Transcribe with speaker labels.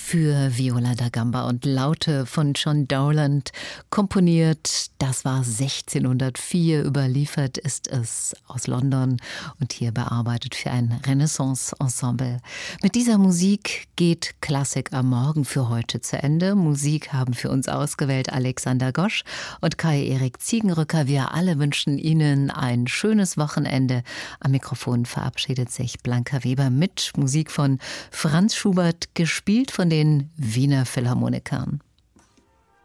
Speaker 1: für Viola da Gamba und Laute von John Dowland komponiert. Das war 1604, überliefert ist es aus London und hier bearbeitet für ein Renaissance-Ensemble. Mit dieser Musik geht Klassik am Morgen für heute zu Ende. Musik haben für uns ausgewählt Alexander Gosch und Kai-Erik Ziegenrücker. Wir alle wünschen Ihnen ein schönes Wochenende. Am Mikrofon verabschiedet sich Blanca Weber mit Musik von Franz Schubert, gespielt von den Wiener Philharmonikern.